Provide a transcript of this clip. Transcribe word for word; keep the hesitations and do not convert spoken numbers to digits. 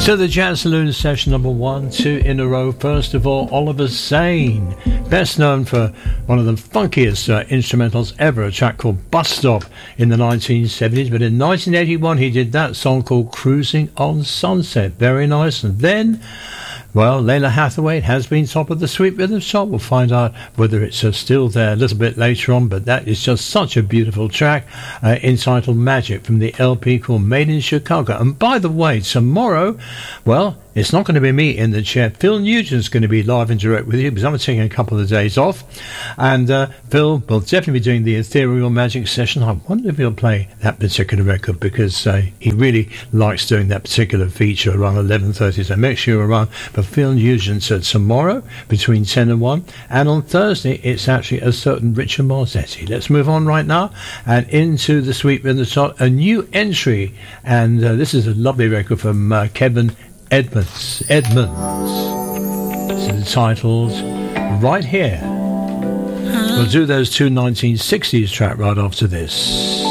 So the Jazz Saloon session number one, two in a row. First of all, Oliver Zane, best known for one of the funkiest uh, instrumentals ever, a track called Bus Stop in the nineteen seventies. But in nineteen eighty-one, he did that song called Cruising on Sunset. Very nice. And then, well, Layla Hathaway has been top of the Sweet Rhythm chart. We'll find out whether it's uh, still there a little bit later on, but that is just such a beautiful track uh, entitled Magic from the L P called Made in Chicago. And by the way, tomorrow, well, it's not going to be me in the chair. Phil Nugent's going to be live and direct with you because I'm taking a couple of days off. And uh, Phil will definitely be doing the Ethereal Magic session. I wonder if he'll play that particular record because uh, he really likes doing that particular feature around eleven thirty. So make sure you're around for Phil Nugent uh, tomorrow between ten and one. And on Thursday, it's actually a certain Richard Marzetti. Let's move on right now and into the Sweet Rhythm chart. A new entry. And uh, this is a lovely record from uh, Kevin Edmonds. Edmonds. It's entitled Right Here. We'll do those two nineteen sixties track right after this.